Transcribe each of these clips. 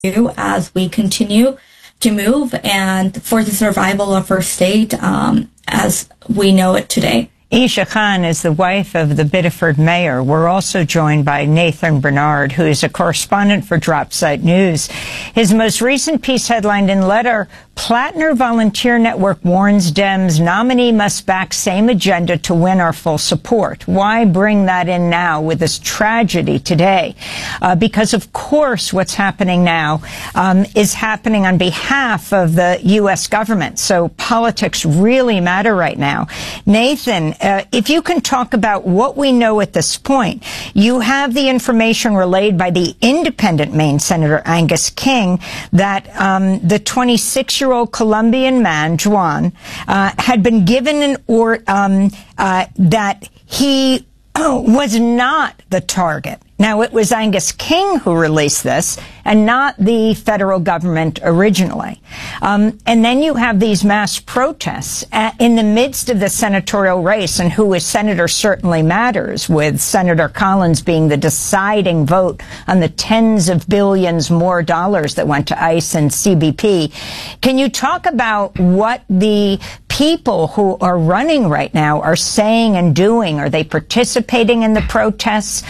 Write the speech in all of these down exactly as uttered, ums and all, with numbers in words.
as we continue to move and for the survival of our state um, as we know it today. Isha Khan is the wife of the Biddeford mayor. We're also joined by Nathan Bernard, who is a correspondent for DropSite News. His most recent piece headlined in letter, Plattner Volunteer Network warns Dems nominee must back same agenda to win our full support. Why bring that in now with this tragedy today? Uh, because, of course, what's happening now um, is happening on behalf of the U S government. So politics really matter right now. Nathan, uh, if you can talk about what we know at this point. You have the information relayed by the independent Maine Senator Angus King that um, the twenty-six-year-old Colombian man, Juan, uh, had been given an or um, uh, that he oh, was not the target. Now, it was Angus King who released this and not the federal government originally. Um, and then you have these mass protests at, in the midst of the senatorial race, and who is senator certainly matters, with Senator Collins being the deciding vote on the tens of billions more dollars that went to ICE and C B P. Can you talk about what the people who are running right now are saying and doing? Are they participating in the protests?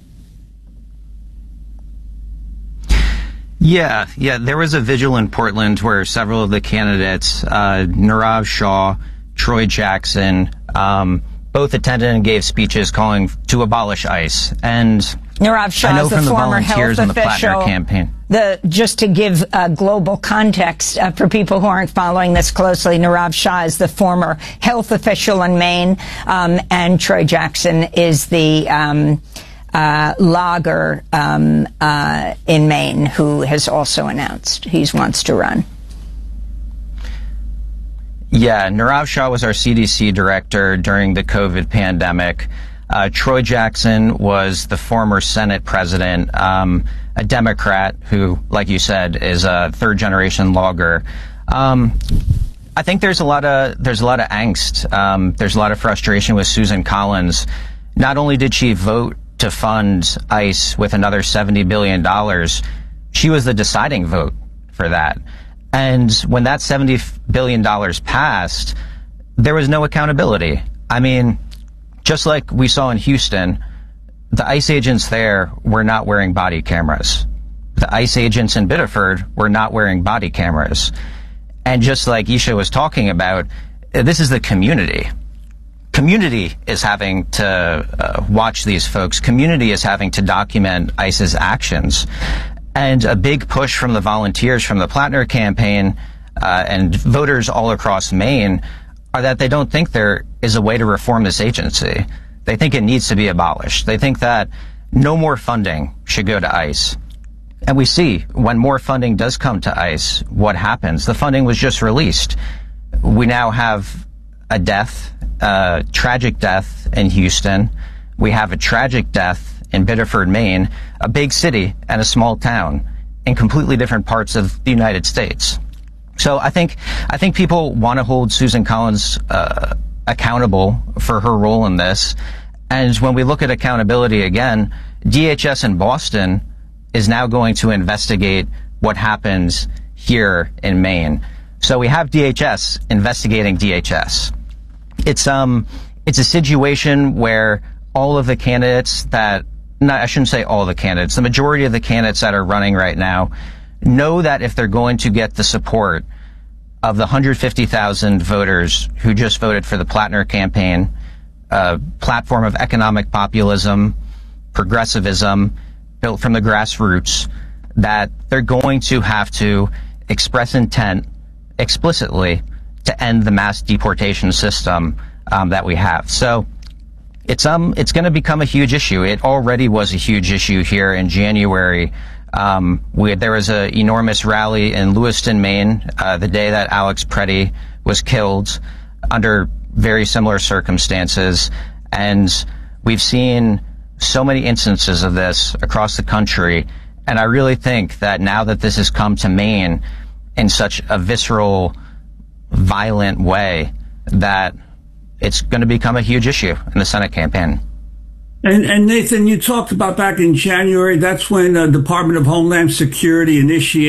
Yeah, yeah. There was a vigil in Portland where several of the candidates, uh, Nirav Shah, Troy Jackson, um, both attended and gave speeches calling to abolish ICE. And Nirav Shah I know is the from the former volunteers health on the official. Plattner campaign. The, just to give uh, global context uh, for people who aren't following this closely, Nirav Shah is the former health official in Maine, um, and Troy Jackson is the um, uh, logger um, uh, in Maine who has also announced he wants to run. Yeah, Nirav Shah was our C D C director during the COVID pandemic. Uh, Troy Jackson was the former Senate president, um, a Democrat who, like you said, is a third-generation logger. Um, I think there's a lot of there's a lot of angst. Um, there's a lot of frustration with Susan Collins. Not only did she vote to fund ICE with another seventy billion dollars, she was the deciding vote for that. And when that seventy billion dollars passed, there was no accountability. I mean, just like we saw in Houston, the ICE agents there were not wearing body cameras. The ICE agents in Biddeford were not wearing body cameras. And just like Isha was talking about, this is the community. Community is having to uh, watch these folks. Community is having to document ICE's actions. And a big push from the volunteers from the Plattner campaign uh, and voters all across Maine are that they don't think there is a way to reform this agency. They think it needs to be abolished. They think that no more funding should go to ICE. And we see when more funding does come to ICE, what happens. The funding was just released. We now have a death, a tragic death in Houston. We have a tragic death in Biddeford, Maine, a big city and a small town in completely different parts of the United States. So I think I think people want to hold Susan Collins uh, accountable for her role in this. And when we look at accountability again, D H S in Boston is now going to investigate what happens here in Maine. So we have D H S investigating D H S. It's um it's a situation where all of the candidates that not, I shouldn't say all the candidates, the majority of the candidates that are running right now know that if they're going to get the support of the one hundred fifty thousand voters who just voted for the Plattner campaign, a platform of economic populism, progressivism, built from the grassroots, that they're going to have to express intent explicitly to end the mass deportation system um, that we have. So it's um it's going to become a huge issue. It already was a huge issue here in January. Um, we, there was an enormous rally in Lewiston, Maine, uh, the day that Alex Preddy was killed under very similar circumstances. And we've seen so many instances of this across the country. And I really think that now that this has come to Maine in such a visceral, violent way, that it's going to become a huge issue in the Senate campaign. And, and Nathan, you talked about back in January, that's when uh, Department of Homeland Security initiated